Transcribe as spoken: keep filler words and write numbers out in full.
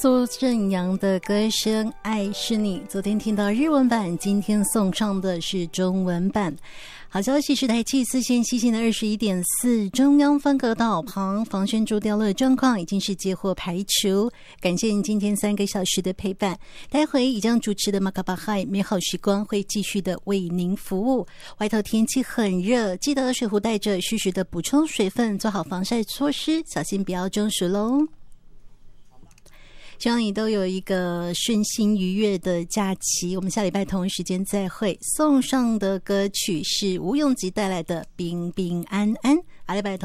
苏正阳的歌声《爱是你》，昨天听到日文版，今天送上的是中文版。好消息是台七四线西线的二十一点四中央分隔岛旁防轩竹掉落的状况已经是接获排除。感谢您今天三个小时的陪伴，待会已将主持的马卡巴嗨美好时光会继续的为您服务。外头天气很热，记得水壶带着，适时的补充水分，做好防晒措施，小心不要中暑咯。希望你都有一个顺心愉悦的假期，我们下礼拜同一时间再会。送上的歌曲是吴永吉带来的《平平安安》，下礼拜同